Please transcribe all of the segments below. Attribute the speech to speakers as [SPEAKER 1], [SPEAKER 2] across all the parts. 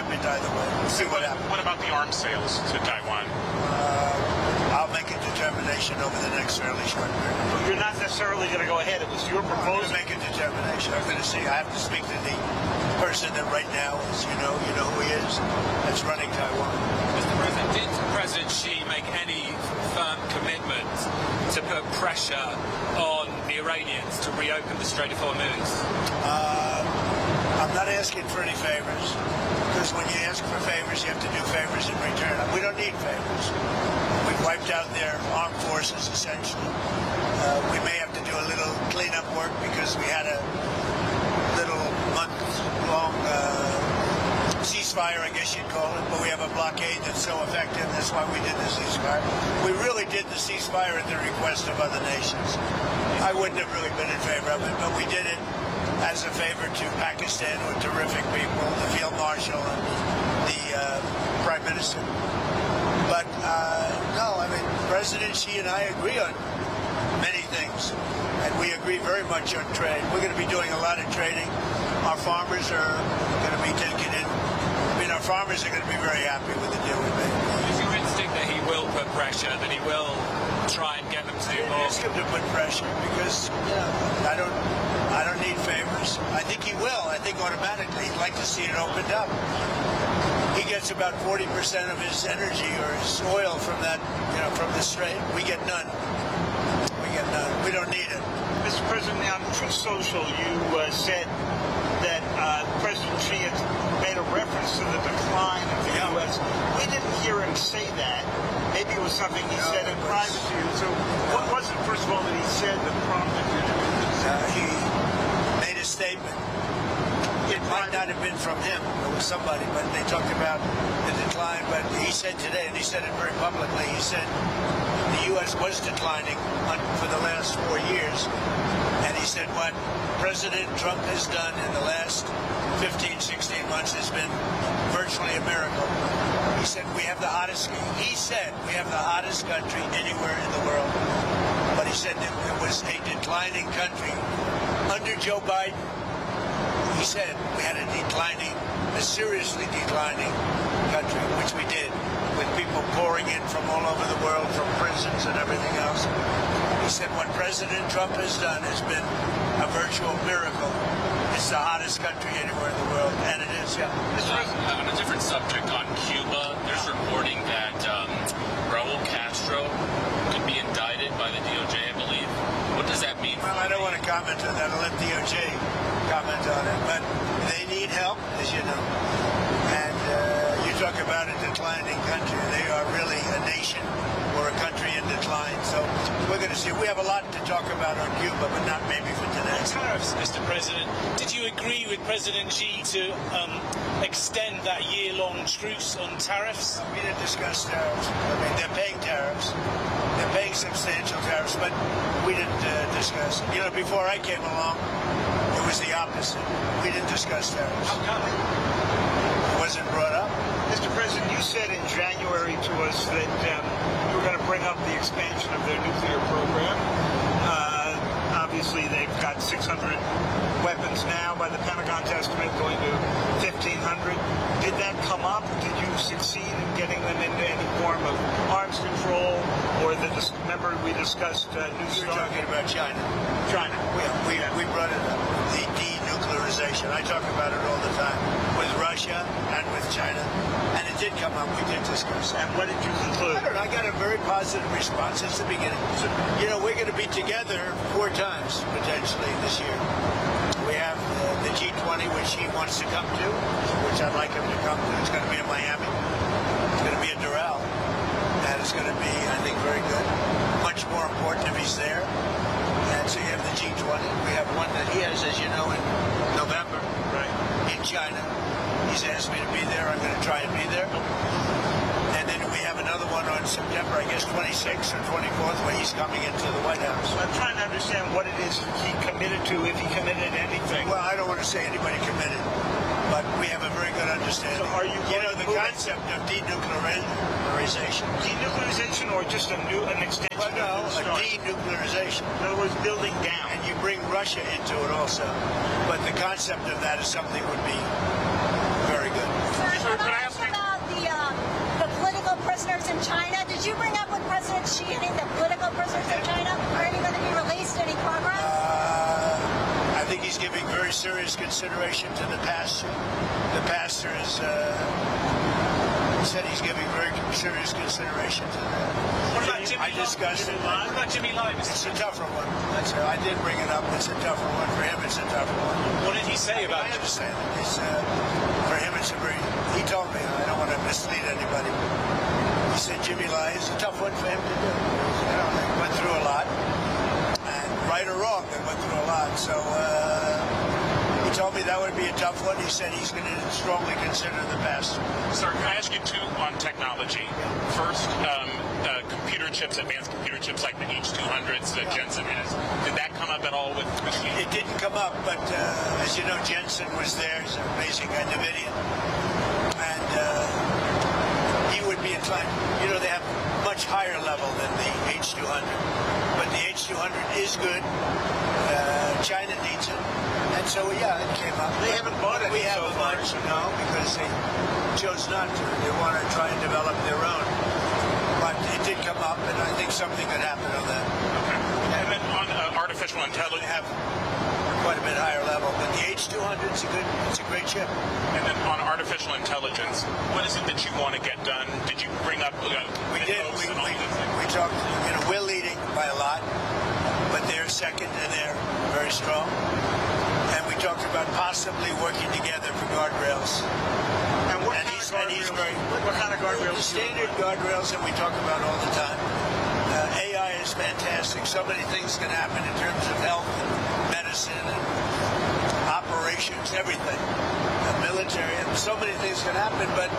[SPEAKER 1] commitment either way. We'll see what happens.
[SPEAKER 2] What about the arms sales to Taiwan?
[SPEAKER 1] I'll make a determination over the next fairly short period.
[SPEAKER 3] You're not necessarily going to go ahead. It was your
[SPEAKER 1] I'm
[SPEAKER 3] proposal.
[SPEAKER 1] going to make a determination. I'm going to see. I have to speak to the person that right now is, you know who he is, that's running Taiwan.
[SPEAKER 4] Mr. President, did President Xi make any firm commitment to put pressure on the Iranians to reopen the Strait of Hormuz?
[SPEAKER 1] I'm not asking for any favors, because when you ask for favors, you have to do favors in return. We don't need favors. We've wiped out their armed forces, essentially. We may have to do a little cleanup work because we had a little month-long ceasefire, I guess you'd call it, but we have a blockade that's so effective. That's why we did the ceasefire. We really did the ceasefire at the request of other nations. I wouldn't have really been in favor of it, but we did it as a favor to Pakistan, who are terrific people, the Field Marshal and the Prime Minister. But no, I mean, President Xi and I agree on many things, and we agree very much on trade. We're going to be doing a lot of trading. Our farmers are going to be taking in. I mean, our farmers are going to be very happy with the deal we made.
[SPEAKER 4] Is your instinct that he will put pressure, that he will try and get them to do more?
[SPEAKER 1] Ask him to put pressure, because I don't need favors. I think he will. I think automatically he'd like to see it opened up. He gets about 40% of his energy or his oil from that, from the strait. We get none. We don't need it.
[SPEAKER 3] Mr. President, on Truth Social, you said that President Xi had made a reference to the decline of the U.S. We didn't hear him say that. Maybe it was something he said in private to you. So what was it, first of all, that he said that prompted you to do this?
[SPEAKER 1] He made a statement. It might not have been from him, it was somebody, but they talked about the decline. But he said today, and he said it very publicly, he said the U.S. was declining for the last 4 years. And he said what President Trump has done in the last 15, 16 months has been virtually a miracle. He said we have the hottest country anywhere in the world. But he said that it was a declining country. Under Joe Biden, he said we had a seriously declining country, which we did, with people pouring in from all over the world, from prisons and everything else. He said what President Trump has done has been a virtual miracle. It's the hottest country anywhere in the world, and it is,
[SPEAKER 4] On a different subject, on Cuba, there's reporting that Raul Castro could be indicted by the DOJ, I believe. What does that mean?
[SPEAKER 1] Well, I don't want to comment on that. I'll let DOJ comment on it. But they need help, as you know. And you talk about a declining country. They are really a nation or a country in decline. So we're going to see. We have a lot to talk about on Cuba, but not maybe for today.
[SPEAKER 5] Tariffs, Mr. President. Did you agree with President Xi to extend that year-long truce on tariffs?
[SPEAKER 1] We didn't discuss tariffs. I mean, they're paying tariffs. They're paying substantial tariffs, but we didn't discuss it. Before I came along, it was the opposite. We didn't discuss tariffs.
[SPEAKER 3] How come?
[SPEAKER 1] It wasn't brought up.
[SPEAKER 3] Mr. President, you said in January to us that you were going to bring up the expansion of their nuclear program. Obviously, they've got 600 weapons now by the Pentagon's estimate, going to 1,500. Did that come up? Did you succeed in getting them into any form of arms control? Or remember we discussed New
[SPEAKER 1] You're talking about China.
[SPEAKER 3] China.
[SPEAKER 1] We brought it up, the denuclearization. I talk about it all the time with Russia and with China. And it did come up. We did discuss it.
[SPEAKER 3] And what did you conclude?
[SPEAKER 1] I don't know. I got a very positive response since the beginning. We're going to be together 4 times, potentially, this year. We have the G20, which he wants to come to, which I'd like him to come to. It's going to be in Miami. It's going to be in Doral. And it's going to be, I think, very good. Much more important if he's there. And so you have the G20. We have one that he has, as you know, in November, in China. He's asked me to be there. I'm going to try and be there. And then we have another one on September, I guess, 26th or 24th, when he's coming into the White House.
[SPEAKER 3] I'm trying to understand what it is he committed to, if he committed anything.
[SPEAKER 1] Well, I don't want to say anybody committed, but we have a very good understanding.
[SPEAKER 3] So are you
[SPEAKER 1] the concept of denuclearization.
[SPEAKER 3] Denuclearization, or just an extension?
[SPEAKER 1] Well, no, a denuclearization.
[SPEAKER 3] In other words, building down.
[SPEAKER 1] And you bring Russia into it also. But the concept of that is something would be very good.
[SPEAKER 6] prisoners in China. Did you bring up with President Xi any of the political prisoners in China? Are any going to be released? Any progress?
[SPEAKER 1] I think he's giving very serious consideration to the pastor. The pastor is said he's giving very serious consideration to that.
[SPEAKER 5] What about Jimmy
[SPEAKER 1] I discussed it.
[SPEAKER 5] What about Jimmy Lai?
[SPEAKER 1] It's a tougher one. I did bring it up. It's a tougher one. For him, it's a tougher one.
[SPEAKER 5] What did he say about
[SPEAKER 1] I
[SPEAKER 5] it?
[SPEAKER 1] understand it. It's, for him, it's a very... He told me, I don't want to mislead anybody. He said Jimmy Lai is a tough one for him to do. You know, they went through a lot. And right or wrong, they went through a lot. So he told me that would be a tough one. He said he's going to strongly consider the pastor.
[SPEAKER 2] Sir, can I ask you two on technology? First, computer chips, advanced computer chips like the H200s that Jensen has. Did that come up at all with you?
[SPEAKER 1] It didn't come up, but as you know, Jensen was there. He's an amazing guy, NVIDIA. And he would be inclined. You know, they have much higher level than the H200. But the H200 is good. China needs it. And so, yeah, it came up.
[SPEAKER 3] They haven't bought it.
[SPEAKER 1] We haven't bought it, no, because they chose not to. They want to try and develop their own. But it did come up, and I think something could happen on that.
[SPEAKER 2] Okay. And then on artificial
[SPEAKER 1] They
[SPEAKER 2] intelligence,
[SPEAKER 1] have quite a bit higher level, but the H200 is it's a great chip.
[SPEAKER 2] and then on artificial intelligence, what is it that you want to get done? Did you bring up
[SPEAKER 1] We did. We talked. You know, we're leading by a lot, but they're second, and they're very strong. And we talked about possibly working together for guardrails.
[SPEAKER 3] And what
[SPEAKER 1] And
[SPEAKER 3] kind
[SPEAKER 1] he's
[SPEAKER 3] of guardrails? What kind of
[SPEAKER 1] The
[SPEAKER 3] guardrails?
[SPEAKER 1] standard guardrails that we talk about all the time. AI is fantastic. So many things can happen in terms of health and medicine and operations, everything. Military, and so many things can happen, but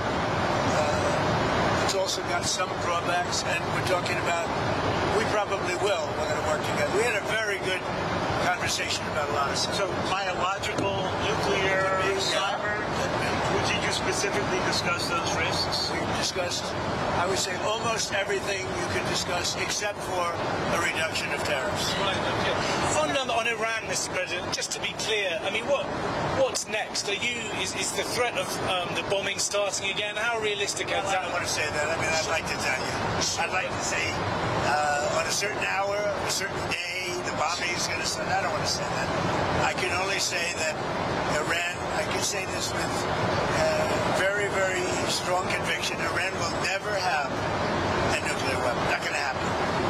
[SPEAKER 1] it's also got some drawbacks, and we're talking about, we probably will. We're going to work together. We had a very good conversation about a lot of stuff.
[SPEAKER 3] So biological, nuclear, cyber. Did you specifically discuss those risks?
[SPEAKER 1] We discussed, I would say, almost everything you could discuss except for a reduction of tariffs.
[SPEAKER 5] Right, okay. On Iran, Mr. President, just to be clear, I mean, what's next? Is the threat of the bombing starting again? How realistic is
[SPEAKER 1] I
[SPEAKER 5] that?
[SPEAKER 1] don't want to say that. I mean, I'd like to tell you. I'd like to say on a certain hour, a certain day, the bombing is going to start. I don't want to say that. I can only say that Iran, I can say this with very, very strong conviction, Iran will never have a nuclear weapon. Not going to happen.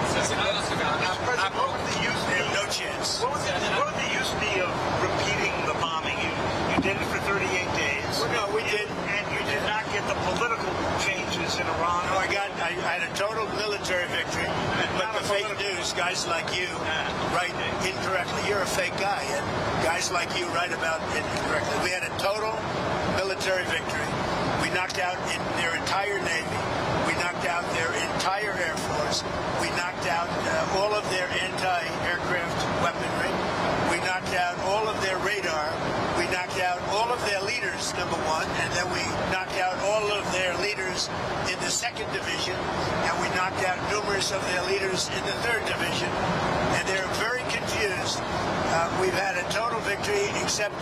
[SPEAKER 3] President, what would the use
[SPEAKER 1] They
[SPEAKER 3] be?
[SPEAKER 1] have no chance.
[SPEAKER 3] What would the use be of repeating the bombing? You did it for 38 days.
[SPEAKER 1] Well, no, we did.
[SPEAKER 3] And you did not get the political changes in Iran.
[SPEAKER 1] No, I had a total military victory, but the fake news, guys like you write incorrectly. You're a fake guy, and guys like you write about it incorrectly. We had a total military victory. We knocked out their entire Navy. We knocked out their entire Air Force. We knocked out all of their anti-aircraft weaponry. We knocked out all of their radar. We knocked out all of their leaders, number one, and then we knocked out all of their leaders in the 2nd Division, and we knocked out numerous of their leaders in the 3rd Division, and they're very confused. We've had a total victory, except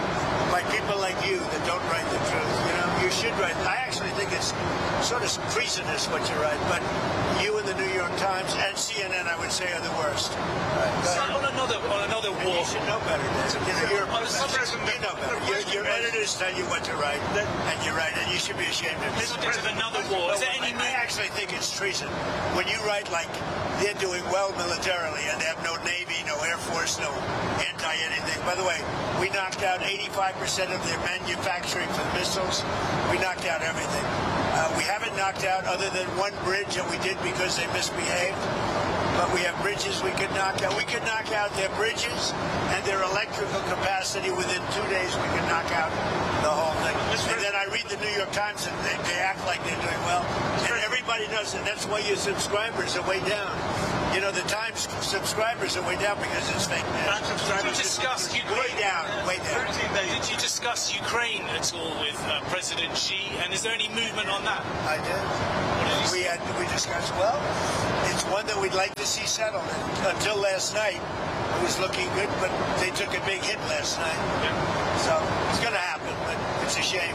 [SPEAKER 1] by people like you that don't write the truth. You know, you should write. I actually think it's sort of treasonous what you write, but you and the New York Times and CNN, I would say, are the worst.
[SPEAKER 5] So on another
[SPEAKER 1] And
[SPEAKER 5] war.
[SPEAKER 1] you should know better, Dan. You know, you're a
[SPEAKER 5] On the subject
[SPEAKER 1] professor. You know better. Your editors tell you what to write, and you write, and you should be ashamed of it.
[SPEAKER 5] Subject of another war. Is there any
[SPEAKER 1] I actually think it's treason. When you write like they're doing well militarily and they have no Navy, no Air Force, no anti-anything. By the way, we knocked out 85% of their manufacturing for the missiles. We knocked out everything. We haven't knocked out other than one bridge that we did because they misbehaved. But we have bridges we could knock out. We could knock out their bridges and their electrical capacity within 2 days. We could knock out the whole thing. And then I read the New York Times and they act like they're doing well. And everybody knows it. That's why your subscribers are way down. You know, the Times subscribers are way down because it's fake news.
[SPEAKER 5] Did you discuss
[SPEAKER 1] Way
[SPEAKER 5] Ukraine?
[SPEAKER 1] down, way down.
[SPEAKER 5] Did you discuss Ukraine at all with President Xi? And is there any movement on that?
[SPEAKER 1] I did. We discussed, well, it's one that we'd like to see settled. And until last night, It was looking good, but they took a big hit last night. So it's going to happen, but it's a shame.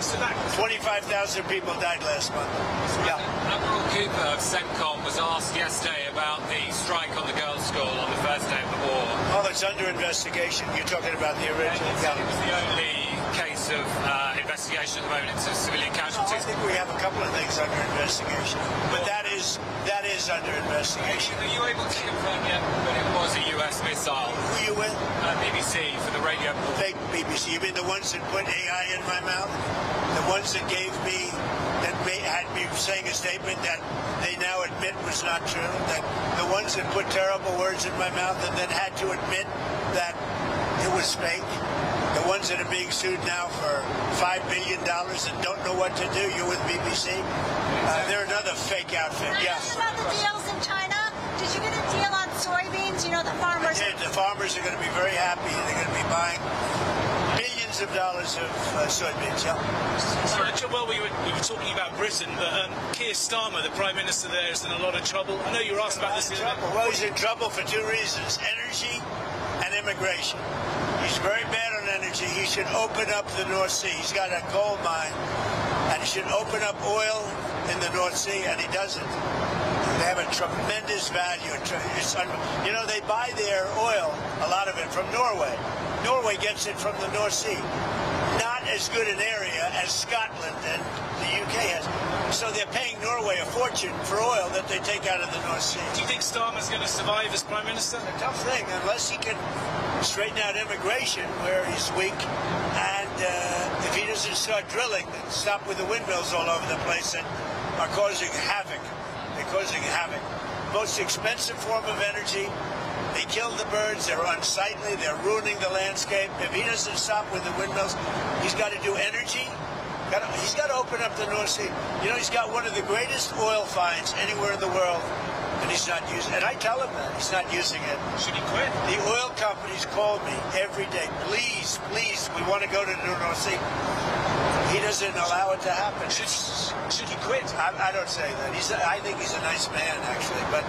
[SPEAKER 1] 25,000 people died last month. Yeah.
[SPEAKER 7] Admiral Cooper of CENTCOM was asked yesterday about the strike on the girls' school on the first day of the war.
[SPEAKER 1] Oh, it's under investigation. You're talking about the original.
[SPEAKER 7] It was the only case of investigation at the moment into civilian
[SPEAKER 1] I
[SPEAKER 7] casualties.
[SPEAKER 1] think we have a couple of things under investigation, but that is under investigation.
[SPEAKER 7] Are you able to confirm yet that it was a US missile?
[SPEAKER 1] Who you with?
[SPEAKER 7] BBC for the radio.
[SPEAKER 1] Fake BBC. You mean the ones that put AI in my mouth? The ones that gave me, had me saying a statement that they now admit was not true? That the ones that put terrible words in my mouth and then had to admit that it was fake? The ones that are being sued now for $5 billion and don't know what to do? You with BBC? They're another fake outfit. Yeah.
[SPEAKER 6] About the deals in China, did you get a deal on soybeans? You know, the farmers.
[SPEAKER 1] The farmers are going to be very happy. They're going to be buying billions of dollars of soybeans. Yeah.
[SPEAKER 5] Well, we were talking about Britain, but Keir Starmer, the Prime Minister there, is in a lot of trouble. I know you were asked about this.
[SPEAKER 1] Well, he's in trouble for two reasons: energy and immigration. He's very bad on energy. He should open up the North Sea. He's got a gold mine, and he should open up oil in the North Sea, and he doesn't. They have a tremendous value. You know, they buy their oil, a lot of it, from Norway. Norway gets it from the North Sea. Not as good an area as Scotland and the UK has. So they're paying Norway a fortune for oil that they take out of the North Sea.
[SPEAKER 5] Do you think Starmer's going to survive as Prime Minister?
[SPEAKER 1] It's a tough thing, unless he can straighten out immigration where he's weak, and if he doesn't start drilling and stop with the windmills all over the place that are causing havoc. They're causing havoc. Most expensive form of energy. They kill the birds. They're unsightly. They're ruining the landscape. If he doesn't stop with the windmills, he's got to do energy. He's got to open up the North Sea. You know, he's got one of the greatest oil finds anywhere in the world, and he's not using it. And I tell him that. He's not using it.
[SPEAKER 5] Should he quit?
[SPEAKER 1] The oil companies call me every day. Please, please, we want to go to the North Sea. He doesn't allow it to happen.
[SPEAKER 5] Should he quit?
[SPEAKER 1] I don't say that. I think he's a nice man, actually. But,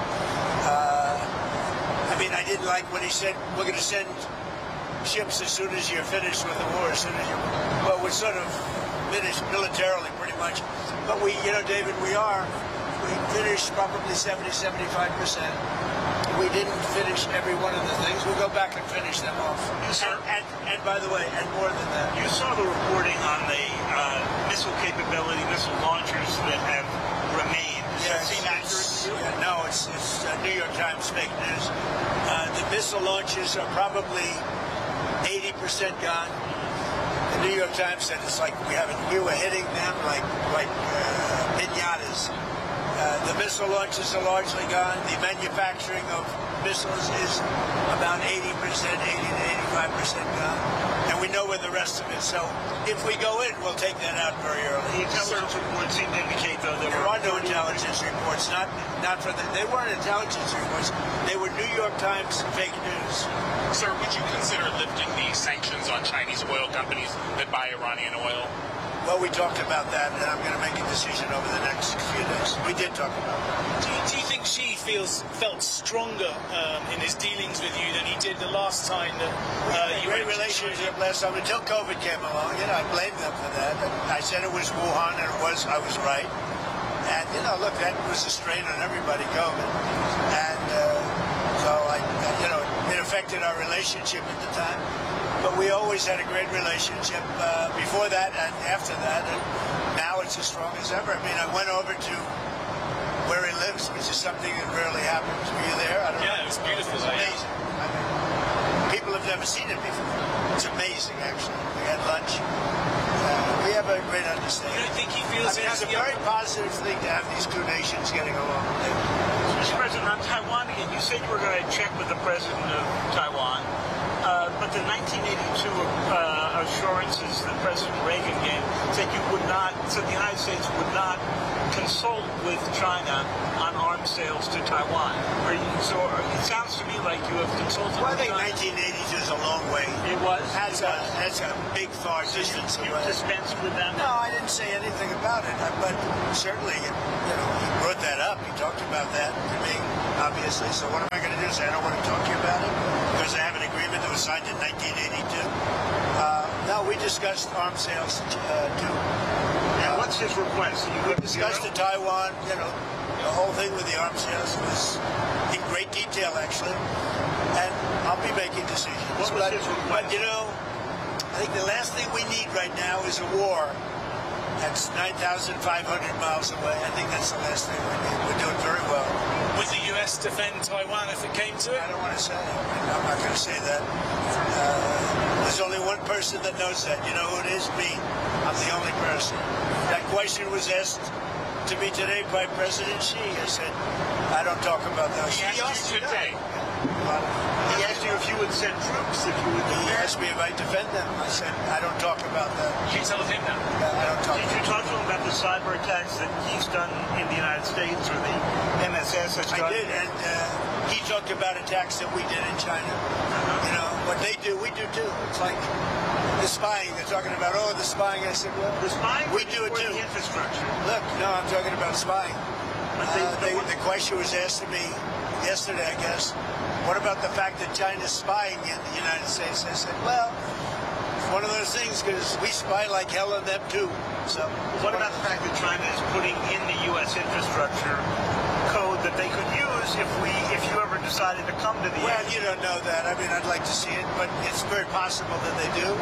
[SPEAKER 1] I mean, I didn't like when he said, we're going to send ships as soon as you're finished with the war. Well, we're sort of finished militarily, pretty much. But we, you know, David, we finished probably 70, 75%. We didn't finish every one of the things. We'll go back and finish them off. And by the way, and more than that.
[SPEAKER 3] You saw the reporting on the missile capability, missile launchers that have remained. Does that seem accurate to you?
[SPEAKER 1] Yeah, no, it's New York Times fake news. The missile launches are probably 80% gone. The New York Times said it's like we were hitting them like pinatas. The missile launches are largely gone. The manufacturing of missiles is about 80%, 80 to 85% gone. And we know where the rest of it. So if we go in, we'll take that out very early.
[SPEAKER 3] The intelligence reports seem to indicate, though,
[SPEAKER 1] there are no intelligence reports. They weren't intelligence reports. They were New York Times fake news.
[SPEAKER 2] Sir, would you consider lifting the sanctions on Chinese oil companies that buy Iranian oil?
[SPEAKER 1] Well, we talked about that, and I'm going to make a decision over the next few days. We did talk about that.
[SPEAKER 5] Do you think Xi felt stronger in his dealings with you than he did the last time that you
[SPEAKER 1] great
[SPEAKER 5] went to
[SPEAKER 1] relationship
[SPEAKER 5] China?
[SPEAKER 1] last time until COVID came along. You know, I blamed them for that. I said it was Wuhan, and I was right. And you know, look, that was a strain on everybody, COVID, and so it affected our relationship at the time. But we always had a great relationship before that and after that, and now it's as strong as ever. I mean, I went over to where he lives, which is something that rarely happens. Were you there? I don't know.
[SPEAKER 5] It was beautiful.
[SPEAKER 1] It's amazing. I mean, people have never seen it before. It's amazing, actually. We had lunch. We have a great understanding.
[SPEAKER 5] You don't think he feels
[SPEAKER 1] it's a very positive thing to have these two nations getting along.
[SPEAKER 3] Mr. President, on Taiwan again, you said you were going to check with the president of Taiwan. But the 1982 assurances that President Reagan gave said the United States would not consult with China on arms sales to Taiwan. It sounds to me like you have consulted
[SPEAKER 1] Well, I
[SPEAKER 3] with
[SPEAKER 1] think
[SPEAKER 3] China.
[SPEAKER 1] 1982 is a long way.
[SPEAKER 3] It was?
[SPEAKER 1] That's a big, far distance
[SPEAKER 3] You
[SPEAKER 1] away.
[SPEAKER 3] dispensed with that?
[SPEAKER 1] No, I didn't say anything about it. But certainly, he brought that up. He talked about that to me, obviously. So what am I going to do? Say I don't want to talk to you about it because I have an agreement that was signed in 1982. No, we discussed arms sales too.
[SPEAKER 3] And what's his request?
[SPEAKER 1] We discussed the Taiwan, the whole thing with the arms sales was in great detail, actually. And I'll be making decisions.
[SPEAKER 3] What was his request?
[SPEAKER 1] But, I think the last thing we need right now is a war. That's 9,500 miles away. I think that's the last thing we need. We're doing very well.
[SPEAKER 5] Would the US defend Taiwan if it came to it?
[SPEAKER 1] I don't want to say it. I'm not going to say that. There's only one person that knows that. You know who it is? Me. I'm the only person. That question was asked to me today by President Xi. I said, I don't talk about those.
[SPEAKER 2] He asked you today.
[SPEAKER 3] He asked you if you would send troops, if you would
[SPEAKER 1] He
[SPEAKER 3] defend.
[SPEAKER 1] asked me if I defend them. I said, I don't talk about that.
[SPEAKER 7] You tell him that.
[SPEAKER 1] I don't talk
[SPEAKER 3] Did you talk to him about the cyber attacks that he's done in the United States or the MSS has done?
[SPEAKER 1] I did, and he talked about attacks that we did in China. What they do, we do too. It's like the spying. They're talking about, the spying. I said, well,
[SPEAKER 3] The spying
[SPEAKER 1] we do it
[SPEAKER 3] or
[SPEAKER 1] too.
[SPEAKER 3] the infrastructure?
[SPEAKER 1] Look, no, I'm talking about spying.
[SPEAKER 3] But
[SPEAKER 1] The question was asked to me yesterday, I guess. What about the fact that China's spying in the United States? I said, well, it's one of those things because we spy like hell on them too. So
[SPEAKER 3] what about the fact that China is putting in the U.S. infrastructure code that they could use if you ever decided to come to the
[SPEAKER 1] Well,
[SPEAKER 3] end?
[SPEAKER 1] you don't know that. I mean, I'd like to see it, but it's very possible that they do.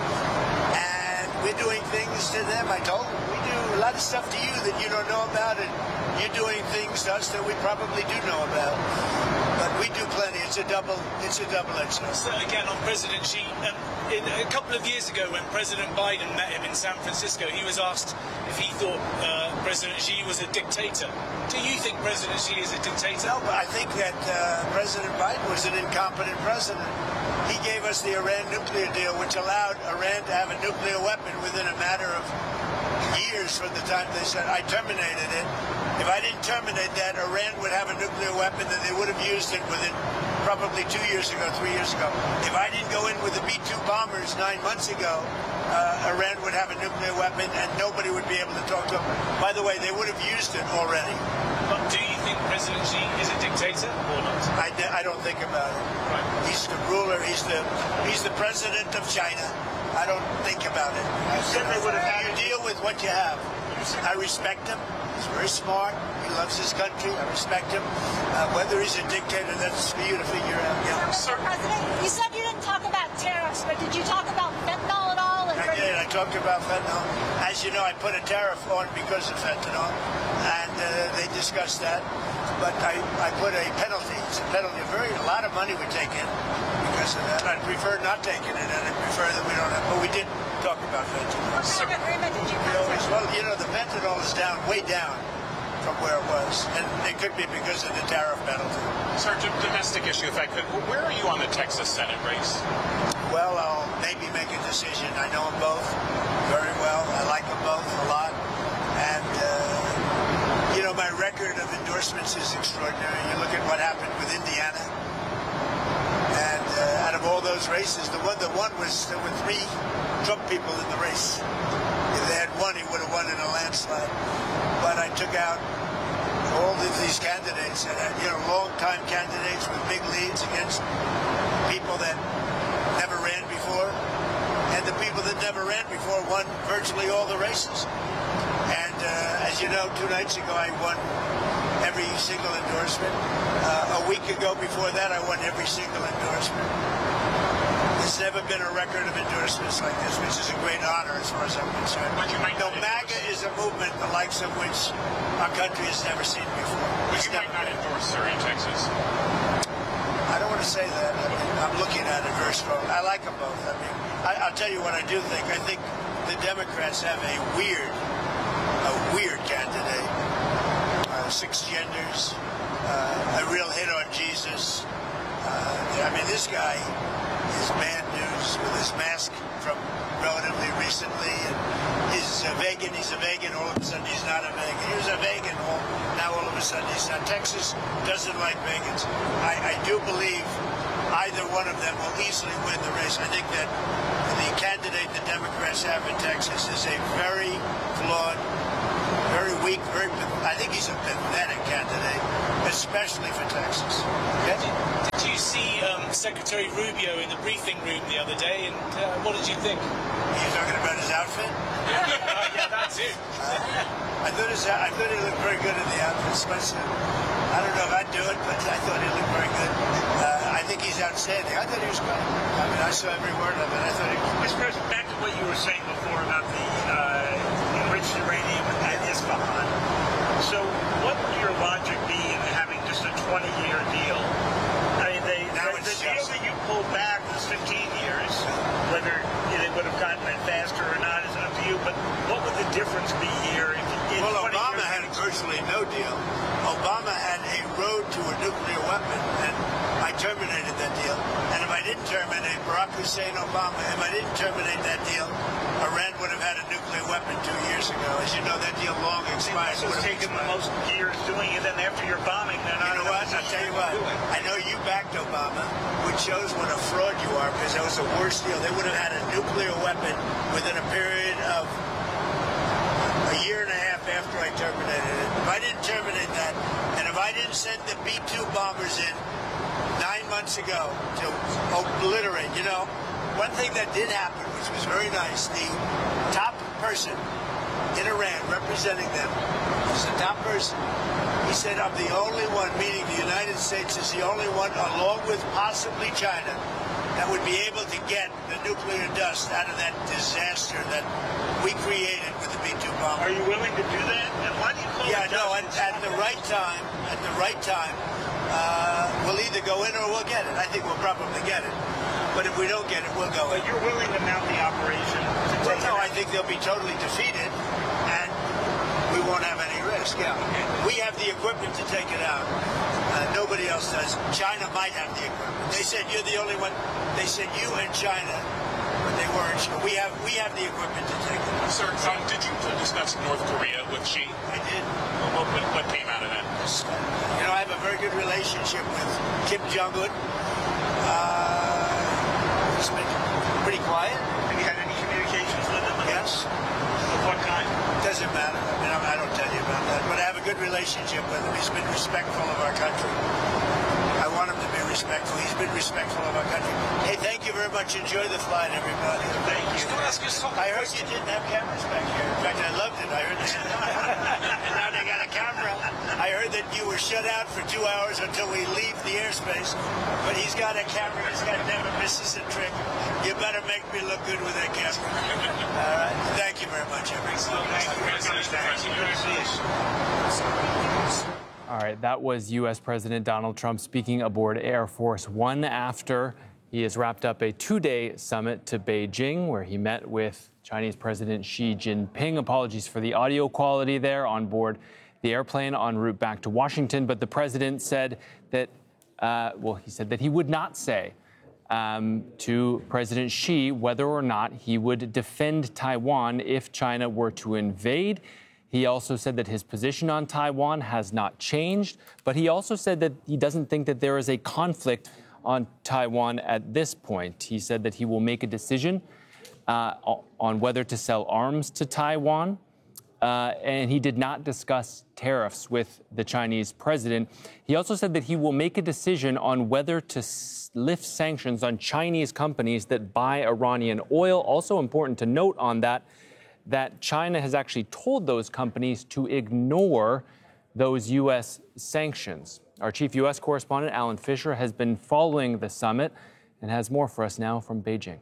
[SPEAKER 1] And we're doing things to them. I told them we do a lot of stuff to you that you don't know about, and you're doing things to us that we probably do know about. But we do plenty. It's a double-edged sword.
[SPEAKER 5] So again, on President Xi, a couple of years ago when President Biden met him in San Francisco, he was asked if he thought President Xi was a dictator. Do you think President Xi is a dictator?
[SPEAKER 1] No, but I think that President Biden was an incompetent president. He gave us the Iran nuclear deal, which allowed Iran to have a nuclear weapon within a matter of years from the time they said, I terminated it. If I didn't terminate that, Iran would have a nuclear weapon and they would have used it within probably 2 years ago, 3 years ago. If I didn't go in with the B-2 bombers 9 months ago, Iran would have a nuclear weapon and nobody would be able to talk to them. By the way, they would have used it already.
[SPEAKER 5] But do you think President Xi is a dictator or not?
[SPEAKER 1] I don't think about it.
[SPEAKER 5] Right.
[SPEAKER 1] He's the ruler. He's the president of China. I don't think about it.
[SPEAKER 3] You said they would have had
[SPEAKER 1] You deal with what you have. I respect him. He's very smart. He loves his country. I respect him. Whether he's a dictator, that's for you to figure out. Yeah.
[SPEAKER 6] Mr. President, you said you didn't talk about tariffs, but did you talk about fentanyl at all?
[SPEAKER 1] I did. I talked about fentanyl. As you know, I put a tariff on because of fentanyl, and they discussed that. But I put a penalty. It's a penalty. A lot of money we take in because of that. I'd prefer not taking it, and I'd prefer that we don't have. But we did talk about fentanyl.
[SPEAKER 6] What kind of agreement did you come to?
[SPEAKER 1] Well, the fentanyl is down, way down from where it was, and it could be because of the tariff penalty.
[SPEAKER 2] Sir, domestic issue, if I could. Where are you on the Texas Senate race?
[SPEAKER 1] Well, I'll maybe make a decision. I know them both very well. I like them both a lot. And, my record of endorsements is extraordinary. You look at what happened with Indiana. And out of all those races, the one that won was there were 3 Trump people in the race. If they had won, he would have won in a landslide. But I took out all of these candidates, and long-time candidates with big leads against people that never ran before, and the people that never ran before won virtually all the races. And as you know, 2 nights ago I won every single endorsement. A week ago before that I won every single endorsement. There's never been a record of endorsements like this, which is a great honor as far as I'm concerned.
[SPEAKER 2] But you might not
[SPEAKER 1] MAGA is a movement the likes of which our country has never seen before.
[SPEAKER 2] But
[SPEAKER 1] It's
[SPEAKER 2] you might
[SPEAKER 1] never
[SPEAKER 2] not
[SPEAKER 1] been.
[SPEAKER 2] endorse, sir, in Texas.
[SPEAKER 1] I don't want to say that. I mean, I'm looking at it very strongly. I like them both. I mean, I'll tell you what I do think. I think the Democrats have a weird candidate. 6 genders, a real hit on Jesus. This guy is bad news with his mask from relatively recently, and he's a vegan. All of a sudden, he's not a vegan. He was a vegan. Now all of a sudden, he's not. Texas doesn't like vegans. I do believe either one of them will easily win the race. I think that the candidate the Democrats have in Texas is a very flawed, very weak, I think he's a pathetic candidate, especially for Texas. Okay?
[SPEAKER 5] Did you see Secretary Rubio in the briefing room the other day, and what did you think?
[SPEAKER 1] You're talking about his outfit?
[SPEAKER 5] Yeah, that's it.
[SPEAKER 1] I thought he looked very good in the outfit, especially. I don't know if I'd do it, but I thought he looked very good. I think he's outstanding. I thought he was great. I mean, I saw every word of it. I thought he was
[SPEAKER 3] Mr. President, back to what you were saying before about the enriched uranium at Isfahan. So what would your logic be in having just a 20-year deal? I mean, the deal that you pulled back was 15 years. Whether they would have gotten it faster or not is up to you, but what would the difference be here?
[SPEAKER 1] Well, Obama had virtually no deal. Obama had a road to a nuclear weapon, and I terminated that deal. And if I didn't terminate Barack Hussein Obama, if I didn't terminate that deal, Iran would have had a nuclear weapon 2 years ago. As you know, that deal long expired.
[SPEAKER 3] It's taken the most years doing it, and after you're bombing, they're not.
[SPEAKER 1] You know what? I'll tell you what. I know you backed Obama, which shows what a fraud you are, because that was the worst deal. They would have had a nuclear weapon within a period of a year and a half after I terminated it. If I didn't terminate that, and if I didn't send the B-2 bombers in 9 months ago to obliterate, you know, one thing that did happen, which was very nice, the top person in Iran representing them was the top person. He said, I'm the only one, meaning the United States is the only one, along with possibly China, that would be able to get the nuclear dust out of that disaster that we created with the B-2 bomber.
[SPEAKER 3] Are you willing to do that? And why do you call it dust?
[SPEAKER 1] At the right time, we'll either go in or we'll get it. I think we'll probably get it. But if we don't get it, we'll go in.
[SPEAKER 3] But you're willing to mount the operation?
[SPEAKER 1] Well, no, I think they'll be totally defeated, and we won't have any risk. Yeah, we have the equipment to take it out. Nobody else does. China might have the equipment. They said you're the only one. They said you and China, but they weren't sure. We have the equipment to take it out.
[SPEAKER 2] Sir, did you discuss North Korea with Xi?
[SPEAKER 1] I did.
[SPEAKER 2] What came out of that?
[SPEAKER 1] You know, I have a very good relationship with Kim Jong-un. It's been pretty quiet.
[SPEAKER 3] Have you had any communications with him?
[SPEAKER 1] Yes.
[SPEAKER 3] Of what kind?
[SPEAKER 1] Doesn't matter. I mean, I don't tell you about that. But I have a good relationship with him. He's been respectful of our country. I want him to be respectful. He's been respectful of our country. Hey, thank you very much. Enjoy the flight, everybody.
[SPEAKER 3] Thank you.
[SPEAKER 1] I heard you didn't have cameras back here. In fact, I loved it. I heard that. And now they got a camera. I heard that you were shut out for 2 hours until we leave the airspace. But he's got a camera. He's got never misses a trick. You better make me look good with that camera. All right. Thank you very much, everybody.
[SPEAKER 8] All right, that was U.S. President Donald Trump speaking aboard Air Force One after he has wrapped up a 2-day summit to Beijing, where he met with Chinese President Xi Jinping. Apologies for the audio quality there on board the airplane en route back to Washington. But the president said that, he said that he would not say to President Xi whether or not he would defend Taiwan if China were to invade. He also said that his position on Taiwan has not changed, but he also said that he doesn't think that there is a conflict on Taiwan at this point. He said that he will make a decision on whether to sell arms to Taiwan, and he did not discuss tariffs with the Chinese president. He also said that he will make a decision on whether to lift sanctions on Chinese companies that buy Iranian oil. Also important to note on that China has actually told those companies to ignore those U.S. sanctions. Our chief U.S. correspondent, Alan Fisher, has been following the summit and has more for us now from Beijing.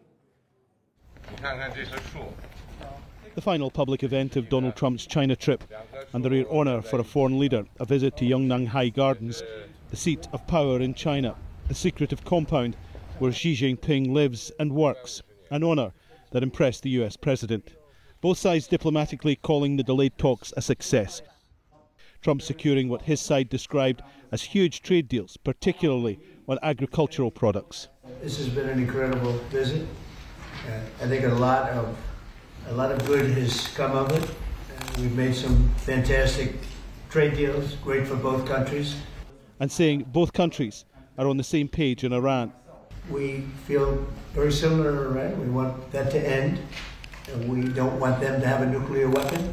[SPEAKER 9] The final public event of Donald Trump's China trip, and the rare honour for a foreign leader, a visit to Yongnanhai Gardens, the seat of power in China, a secretive compound where Xi Jinping lives and works, an honour that impressed the U.S. president. Both sides diplomatically calling the delayed talks a success. Trump securing what his side described as huge trade deals, particularly on agricultural products.
[SPEAKER 1] This has been an incredible visit. I think a lot of good has come of it. We've made some fantastic trade deals, great for both countries.
[SPEAKER 9] And saying both countries are on the same page in Iran.
[SPEAKER 1] We feel very similar in Iran. We want that to end. We don't want them to have a nuclear weapon.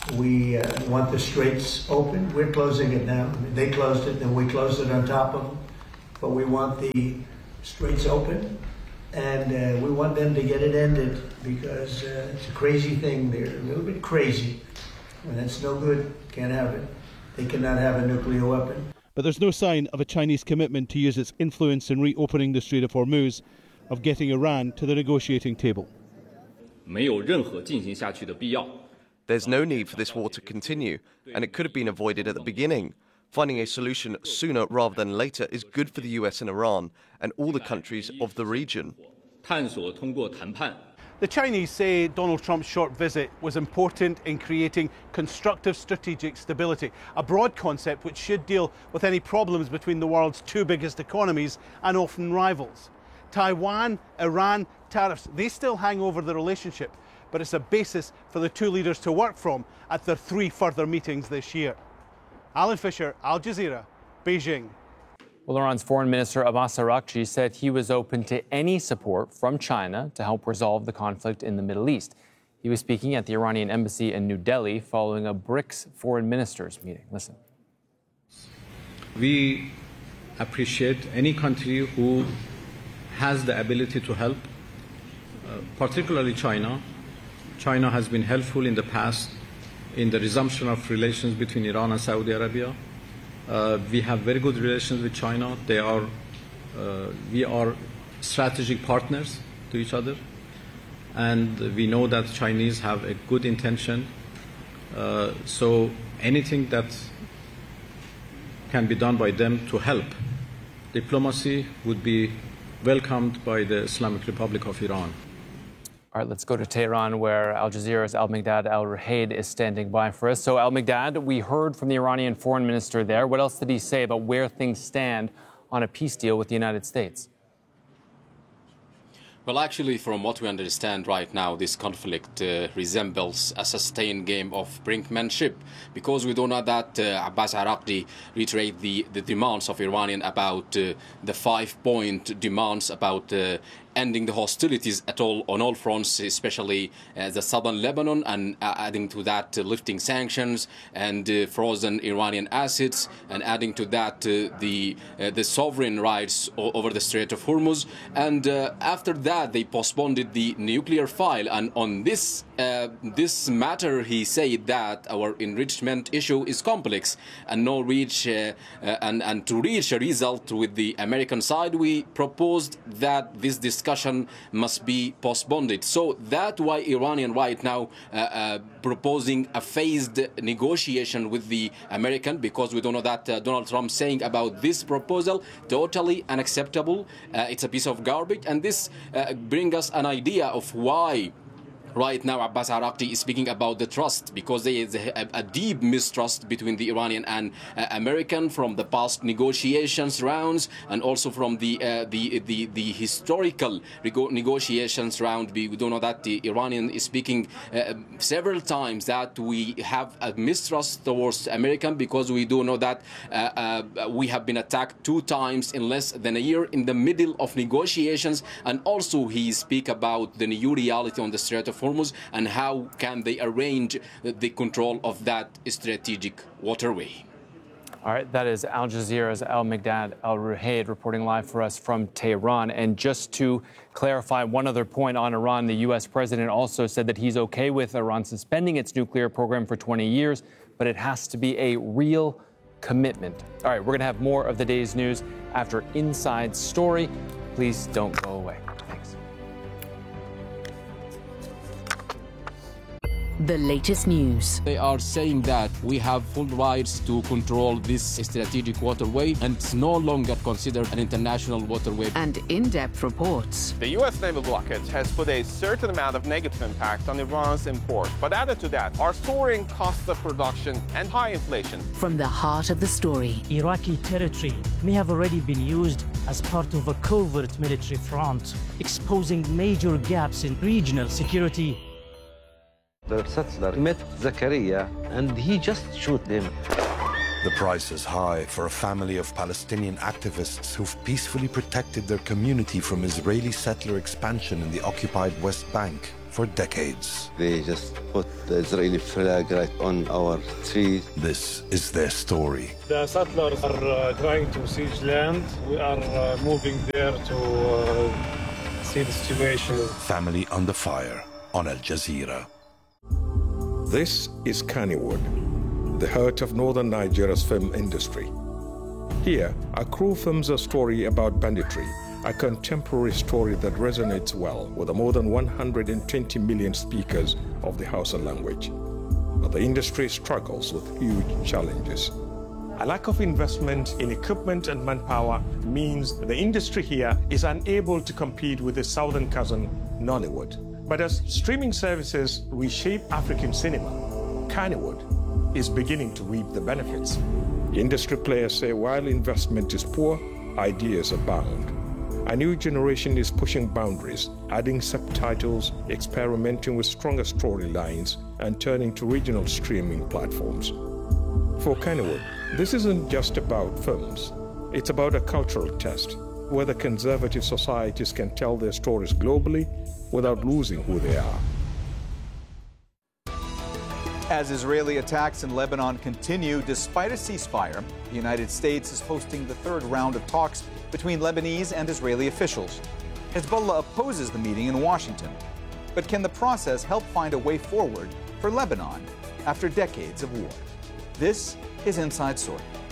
[SPEAKER 1] We want the straits open. We're closing it now. They closed it, and we closed it on top of them. But we want the straits open, and we want them to get it ended because it's a crazy thing. They're a little bit crazy, and it's no good. Can't have it. They cannot have a nuclear weapon.
[SPEAKER 9] But there's no sign of a Chinese commitment to use its influence in reopening the Strait of Hormuz, of getting Iran to the negotiating table.
[SPEAKER 10] 没有任何进行下去的必要。
[SPEAKER 11] There's no need for this war to continue, and it could have been avoided at the beginning. Finding a solution sooner rather than later is good for the US and Iran, and all the countries of the region.
[SPEAKER 10] 探索通过谈判。
[SPEAKER 9] The Chinese say Donald Trump's short visit was important in creating constructive strategic stability, a broad concept which should deal with any problems between the world's two biggest economies and often rivals. Taiwan, Iran, tariffs, they still hang over the relationship, but it's a basis for the two leaders to work from at their 3 further meetings this year. Alan Fisher, Al Jazeera, Beijing.
[SPEAKER 8] Well, Iran's Foreign Minister Abbas Araghchi said he was open to any support from China to help resolve the conflict in the Middle East. He was speaking at the Iranian embassy in New Delhi following a BRICS foreign ministers meeting. Listen.
[SPEAKER 12] We appreciate any country who has the ability to help, particularly China. China has been helpful in the past in the resumption of relations between Iran and Saudi Arabia. We have very good relations with China. We are strategic partners to each other, and we know that Chinese have a good intention. So anything that can be done by them to help diplomacy would be welcomed by the Islamic Republic of Iran.
[SPEAKER 8] All right, let's go to Tehran, where Al Jazeera's Al-Migdad Al-Ruhaid is standing by for us. So, Al-Migdad, we heard from the Iranian foreign minister there. What else did he say about where things stand on a peace deal with the United States?
[SPEAKER 4] Well, actually, from what we understand right now, this conflict resembles a sustained game of brinkmanship, because we do know that Abbas Araghchi reiterated the demands of Iranian about the 5-point demands about ending the hostilities on all fronts, especially the southern Lebanon, and adding to that lifting sanctions and frozen Iranian assets, and adding to that the sovereign rights over the Strait of Hormuz. And after that, they postponed the nuclear file. And on this matter, he said that our enrichment issue is complex and to reach a result with the American side, we proposed that this discussion must be postponed. So that's why Iranian right now proposing a phased negotiation with the American, because we don't know that Donald Trump saying about this proposal totally unacceptable. It's a piece of garbage, and this brings us an idea of why right now Abbas Araghchi is speaking about the trust, because there is a deep mistrust between the Iranian and American from the past negotiations rounds, and also from the historical negotiations round. We do know that the Iranian is speaking several times that we have a mistrust towards American, because we do know that we have been attacked 2 times in less than a year in the middle of negotiations. And also he speak about the new reality on the Strait of Hormuz and how can they arrange the control of that strategic waterway.
[SPEAKER 8] All right, that is Al Jazeera's Al-Migdad Al-Ruhaid reporting live for us from Tehran. And just to clarify one other point on Iran, the U.S. president also said that he's okay with Iran suspending its nuclear program for 20 years, but it has to be a real commitment. All right, we're going to have more of the day's news after Inside Story. Please don't go away. Thanks.
[SPEAKER 13] The latest news.
[SPEAKER 14] They are saying that we have full rights to control this strategic waterway, and it's no longer considered an international waterway.
[SPEAKER 13] And in-depth reports.
[SPEAKER 15] The U.S. naval blockade has put a certain amount of negative impact on Iran's import. But added to that are soaring costs of production and high inflation.
[SPEAKER 13] From the heart of the story.
[SPEAKER 16] Iraqi territory may have already been used as part of a covert military front, exposing major gaps in regional security.
[SPEAKER 17] The settler met Zakaria and he just shot them. The price is high for a family of Palestinian activists who've peacefully protected their community from Israeli settler expansion in the occupied West Bank for decades.
[SPEAKER 18] They just put the Israeli flag right on our street.
[SPEAKER 17] This is their story.
[SPEAKER 19] The settlers are trying to siege land. We are moving there to see the situation.
[SPEAKER 17] Family Under Fire on Al Jazeera.
[SPEAKER 20] This is Kannywood, the heart of northern Nigeria's film industry. Here, our crew films a story about banditry, a contemporary story that resonates well with the more than 120 million speakers of the Hausa language. But the industry struggles with huge challenges.
[SPEAKER 21] A lack of investment in equipment and manpower means the industry here is unable to compete with its southern cousin, Nollywood. But as streaming services reshape African cinema, Kannywood is beginning to reap the benefits.
[SPEAKER 20] Industry players say while investment is poor, ideas abound. A new generation is pushing boundaries, adding subtitles, experimenting with stronger storylines, and turning to regional streaming platforms. For Kannywood, this isn't just about films. It's about a cultural test, where the conservative societies can tell their stories globally without losing who they are.
[SPEAKER 22] As Israeli attacks in Lebanon continue, despite a ceasefire, the United States is hosting the third round of talks between Lebanese and Israeli officials. Hezbollah opposes the meeting in Washington. But can the process help find a way forward for Lebanon after decades of war? This is Inside Story.